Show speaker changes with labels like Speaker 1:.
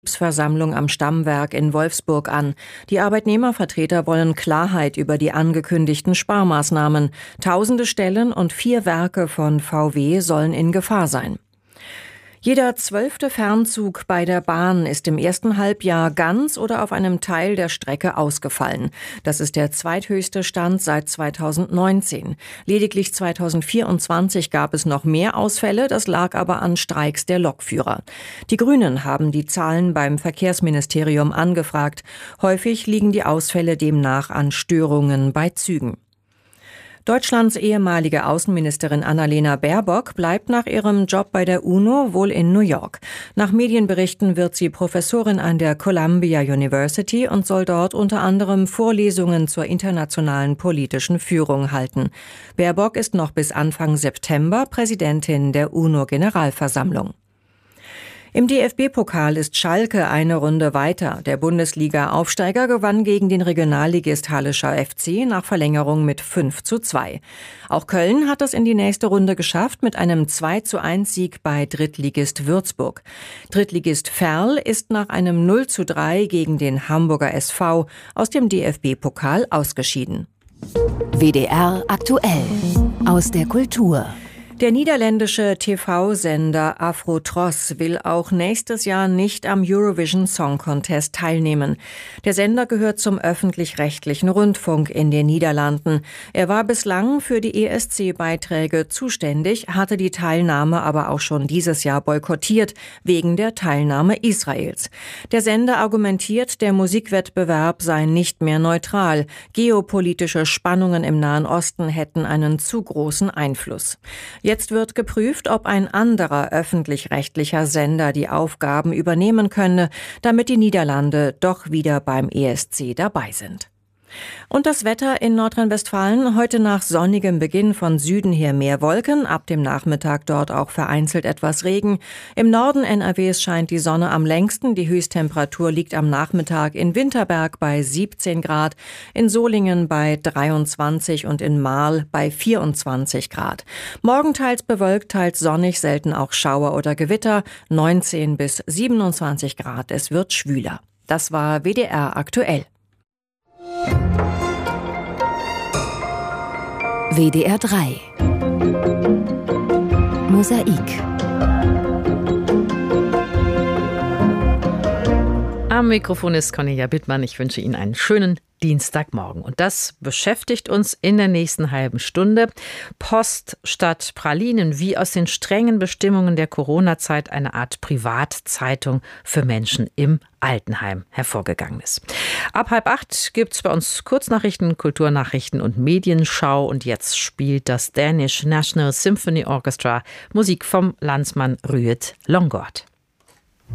Speaker 1: Versammlung am Stammwerk in Wolfsburg an. Die Arbeitnehmervertreter wollen Klarheit über die angekündigten Sparmaßnahmen. Tausende Stellen und 4 Werke von VW sollen in Gefahr sein. Jeder 12. Fernzug bei der Bahn ist im ersten Halbjahr ganz oder auf einem Teil der Strecke ausgefallen. Das ist der zweithöchste Stand seit 2019. Lediglich 2024 gab es noch mehr Ausfälle, das lag aber an Streiks der Lokführer. Die Grünen haben die Zahlen beim Verkehrsministerium angefragt. Häufig liegen die Ausfälle demnach an Störungen bei Zügen. Deutschlands ehemalige Außenministerin Annalena Baerbock bleibt nach ihrem Job bei der UNO wohl in New York. Nach Medienberichten wird sie Professorin an der Columbia University und soll dort unter anderem Vorlesungen zur internationalen politischen Führung halten. Baerbock ist noch bis Anfang September Präsidentin der UNO-Generalversammlung. Im DFB-Pokal ist Schalke eine Runde weiter. Der Bundesliga-Aufsteiger gewann gegen den Regionalligist Hallischer FC nach Verlängerung mit 5:2. Auch Köln hat es in die nächste Runde geschafft mit einem 2:1-Sieg bei Drittligist Würzburg. Drittligist Verl ist nach einem 0:3 gegen den Hamburger SV aus dem DFB-Pokal ausgeschieden.
Speaker 2: WDR aktuell aus der Kultur.
Speaker 1: Der niederländische TV-Sender Afro-Tros will auch nächstes Jahr nicht am Eurovision Song Contest teilnehmen. Der Sender gehört zum öffentlich-rechtlichen Rundfunk in den Niederlanden. Er war bislang für die ESC-Beiträge zuständig, hatte die Teilnahme aber auch schon dieses Jahr boykottiert, wegen der Teilnahme Israels. Der Sender argumentiert, der Musikwettbewerb sei nicht mehr neutral. Geopolitische Spannungen im Nahen Osten hätten einen zu großen Einfluss. Jetzt wird geprüft, ob ein anderer öffentlich-rechtlicher Sender die Aufgaben übernehmen könne, damit die Niederlande doch wieder beim ESC dabei sind. Und das Wetter in Nordrhein-Westfalen: heute nach sonnigem Beginn von Süden her mehr Wolken, ab dem Nachmittag dort auch vereinzelt etwas Regen. Im Norden NRWs scheint die Sonne am längsten, die Höchsttemperatur liegt am Nachmittag in Winterberg bei 17 Grad, in Solingen bei 23 und in Marl bei 24 Grad. Morgen teils bewölkt, teils sonnig, selten auch Schauer oder Gewitter, 19 bis 27 Grad, es wird schwüler. Das war WDR aktuell.
Speaker 2: WDR 3 Mosaik.
Speaker 3: Am Mikrofon ist Cornelia Bittmann. Ich wünsche Ihnen einen schönen Dienstagmorgen. Und das beschäftigt uns in der nächsten halben Stunde. Post statt Pralinen, wie aus den strengen Bestimmungen der Corona-Zeit eine Art Privatzeitung für Menschen im Altenheim hervorgegangen ist. Ab 7:30 gibt's bei uns Kurznachrichten, Kulturnachrichten und Medienschau. Und jetzt spielt das Danish National Symphony Orchestra Musik vom Landsmann Ruud Longgaard.